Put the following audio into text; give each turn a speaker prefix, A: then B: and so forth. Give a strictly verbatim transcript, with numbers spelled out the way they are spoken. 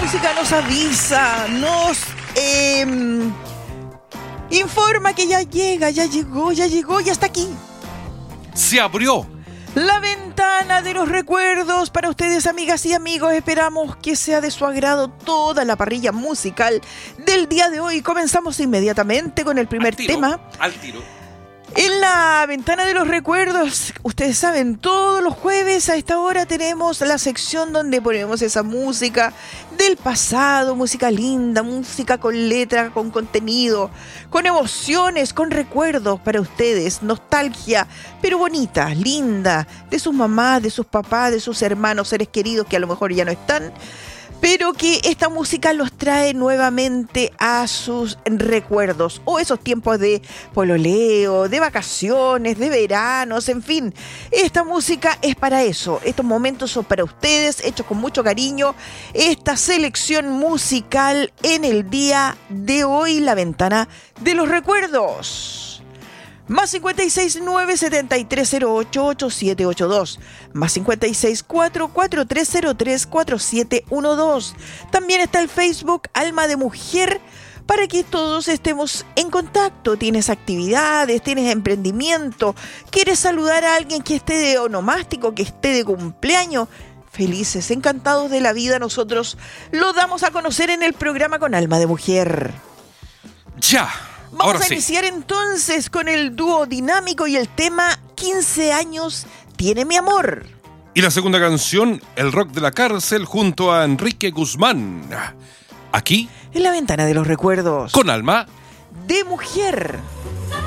A: música nos avisa, nos eh, informa que ya llega, ya llegó, ya llegó, ya está aquí.
B: Se abrió
A: la ventana de los recuerdos para ustedes, amigas y amigos. Esperamos que sea de su agrado toda la parrilla musical del día de hoy. Comenzamos inmediatamente con el primer
B: al tiro,
A: tema.
B: Al tiro.
A: En la ventana de los recuerdos, ustedes saben, todos los jueves a esta hora tenemos la sección donde ponemos esa música del pasado, música linda, música con letra, con contenido, con emociones, con recuerdos para ustedes, nostalgia, pero bonita, linda, de sus mamás, de sus papás, de sus hermanos, seres queridos que a lo mejor ya no están, pero que esta música los trae nuevamente a sus recuerdos, o esos tiempos de pololeo, de vacaciones, de veranos, en fin. Esta música es para eso, estos momentos son para ustedes, hechos con mucho cariño. Esta selección musical en el día de hoy, la ventana de los recuerdos. Más cincuenta y seis nueve setenta y tres cero ocho ocho siete ocho dos. Más cincuenta y seis cuatro cuatro tres cero tres cuatro siete uno dos. También está el Facebook Alma de Mujer para que todos estemos en contacto. Tienes actividades, tienes emprendimiento, quieres saludar a alguien que esté de onomástico, que esté de cumpleaños. Felices, encantados de la vida, nosotros lo damos a conocer en el programa con Alma de Mujer.
B: Ya.
A: Vamos
B: Ahora
A: a
B: sí.
A: iniciar entonces con el dúo dinámico y el tema quince años tiene mi amor.
B: Y la segunda canción, El Rock de la Cárcel, junto a Enrique Guzmán. Aquí,
A: En la ventana de los recuerdos.
B: con Alma
A: de Mujer.